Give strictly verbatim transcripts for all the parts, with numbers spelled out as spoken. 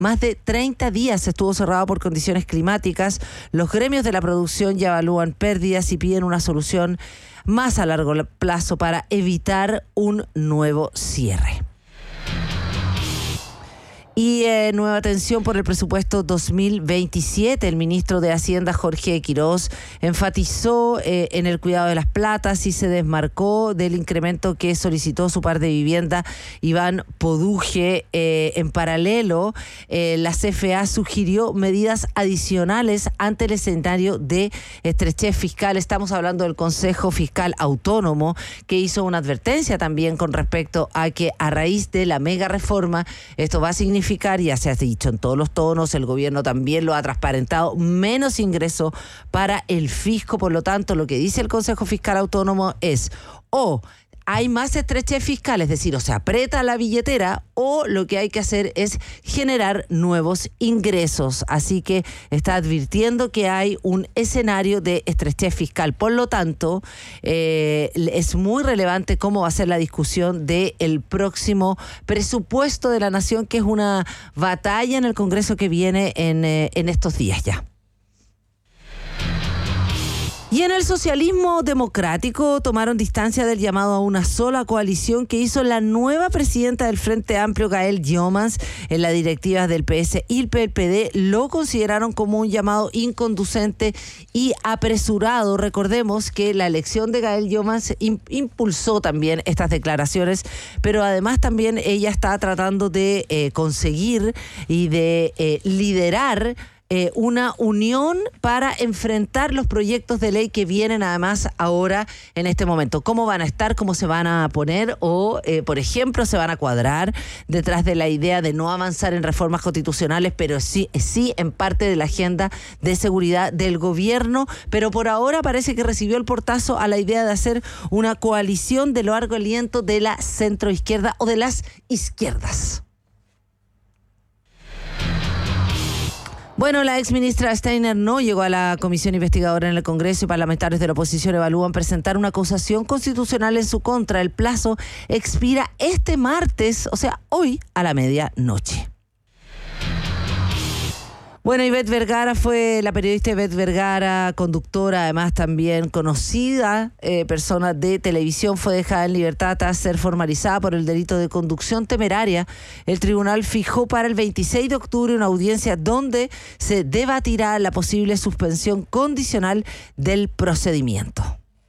más de treinta días estuvo cerrado por condiciones climáticas. Los gremios de la producción ya evalúan pérdidas y piden una solución más a largo plazo para evitar un nuevo cierre. Y eh, nueva tensión por el presupuesto dos mil veintisiete. El ministro de Hacienda, Jorge Quiroz, enfatizó eh, en el cuidado de las platas y se desmarcó del incremento que solicitó su par de vivienda, Iván Poduje. Eh, en paralelo, eh, la C F A sugirió medidas adicionales ante el escenario de estrechez fiscal. Estamos hablando del Consejo Fiscal Autónomo, que hizo una advertencia también con respecto a que a raíz de la mega reforma, esto va a significar, ya se ha dicho en todos los tonos, el gobierno también lo ha transparentado, menos ingreso para el fisco. Por lo tanto, lo que dice el Consejo Fiscal Autónomo es o hay más estrechez fiscal, es decir, o se aprieta la billetera, o lo que hay que hacer es generar nuevos ingresos. Así que está advirtiendo que hay un escenario de estrechez fiscal. Por lo tanto, eh, es muy relevante cómo va a ser la discusión del próximo presupuesto de la Nación, que es una batalla en el Congreso que viene en, eh, en estos días ya. Y en el socialismo democrático tomaron distancia del llamado a una sola coalición que hizo la nueva presidenta del Frente Amplio, Gael Llomans. En las directivas del P S y el P P D lo consideraron como un llamado inconducente y apresurado. Recordemos que la elección de Gael Llomans impulsó también estas declaraciones, pero además también ella está tratando de eh, conseguir y de eh, liderar Eh, una unión para enfrentar los proyectos de ley que vienen además ahora en este momento. ¿Cómo van a estar? ¿Cómo se van a poner? O, eh, por ejemplo, se van a cuadrar detrás de la idea de no avanzar en reformas constitucionales, pero sí, sí en parte de la agenda de seguridad del gobierno. Pero por ahora parece que recibió el portazo a la idea de hacer una coalición de largo aliento de la centroizquierda o de las izquierdas. Bueno, la exministra Steiner no llegó a la comisión investigadora en el Congreso y parlamentarios de la oposición evalúan presentar una acusación constitucional en su contra. El plazo expira este martes, o sea, hoy a la medianoche. Bueno, Ivette Vergara fue la periodista Ivette Vergara, conductora, además también conocida eh, persona de televisión, fue dejada en libertad tras ser formalizada por el delito de conducción temeraria. El tribunal fijó para el veintiséis de octubre una audiencia donde se debatirá la posible suspensión condicional del procedimiento.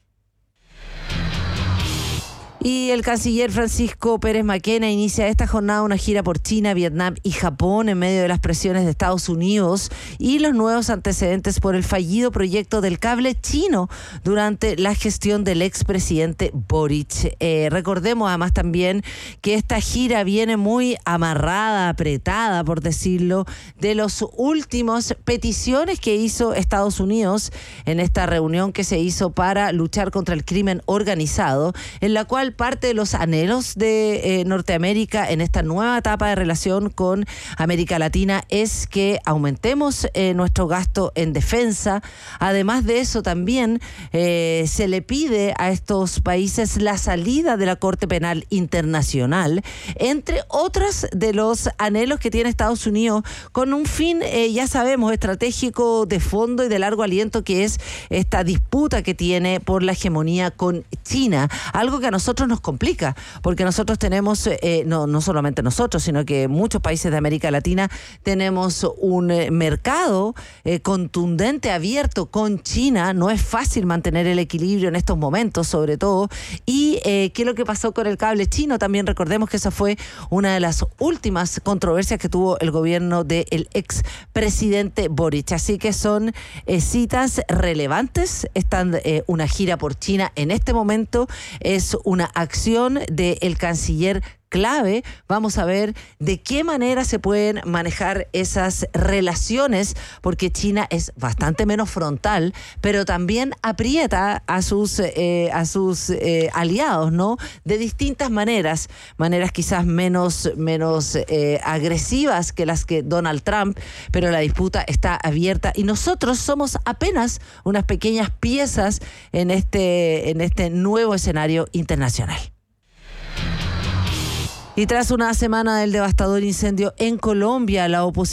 Y el canciller Francisco Pérez Maquena inicia esta jornada una gira por China, Vietnam y Japón en medio de las presiones de Estados Unidos y los nuevos antecedentes por el fallido proyecto del cable chino durante la gestión del expresidente Boric. Eh, recordemos además también que esta gira viene muy amarrada, apretada, por decirlo, de los últimos peticiones que hizo Estados Unidos en esta reunión que se hizo para luchar contra el crimen organizado, en la cual parte de los anhelos de eh, Norteamérica en esta nueva etapa de relación con América Latina es que aumentemos eh, nuestro gasto en defensa. Además de eso, también eh, se le pide a estos países la salida de la Corte Penal Internacional, entre otros de los anhelos que tiene Estados Unidos con un fin, eh, ya sabemos, estratégico de fondo y de largo aliento, que es esta disputa que tiene por la hegemonía con China, algo que a nosotros nos complica, porque nosotros tenemos, eh, no, no solamente nosotros, sino que muchos países de América Latina tenemos un eh, mercado eh, contundente, abierto con China. No es fácil mantener el equilibrio en estos momentos, sobre todo. Y eh, qué es lo que pasó con el cable chino, también recordemos que esa fue una de las últimas controversias que tuvo el gobierno del expresidente Boric. Así que son eh, citas relevantes. Están eh, una gira por China en este momento, es una acción del canciller clave. Vamos a ver de qué manera se pueden manejar esas relaciones, porque China es bastante menos frontal, pero también aprieta a sus eh, a sus eh, aliados, ¿no? De distintas maneras, maneras quizás menos menos eh, agresivas que las que Donald Trump, pero la disputa está abierta y nosotros somos apenas unas pequeñas piezas en este en este nuevo escenario internacional. Y tras una semana del devastador incendio en Colombia, la oposición